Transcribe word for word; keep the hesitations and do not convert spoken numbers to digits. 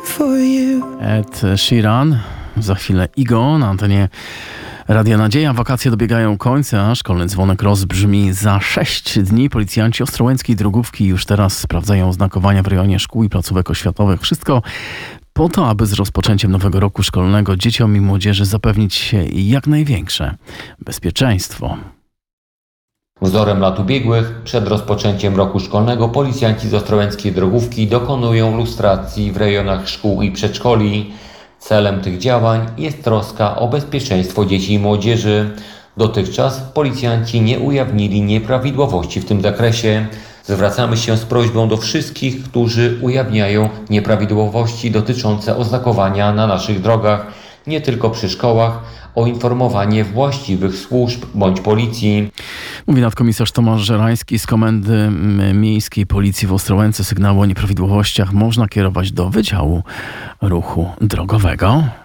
Ed Sheeran, za chwilę Igo na antenie Radia Nadzieja. Wakacje dobiegają końca, szkolny dzwonek rozbrzmi za sześć dni. Policjanci ostrołęckiej drogówki już teraz sprawdzają oznakowania w rejonie szkół i placówek oświatowych. Wszystko po to, aby z rozpoczęciem nowego roku szkolnego dzieciom i młodzieży zapewnić jak największe bezpieczeństwo. Wzorem lat ubiegłych, przed rozpoczęciem roku szkolnego policjanci z ostrołęckiej drogówki dokonują lustracji w rejonach szkół i przedszkoli. Celem tych działań jest troska o bezpieczeństwo dzieci i młodzieży. Dotychczas policjanci nie ujawnili nieprawidłowości w tym zakresie. Zwracamy się z prośbą do wszystkich, którzy ujawniają nieprawidłowości dotyczące oznakowania na naszych drogach, nie tylko przy szkołach, o informowanie właściwych służb bądź policji. Mówi nadkomisarz Tomasz Żerański z Komendy Miejskiej Policji w Ostrołęce. Sygnały o nieprawidłowościach można kierować do Wydziału Ruchu Drogowego.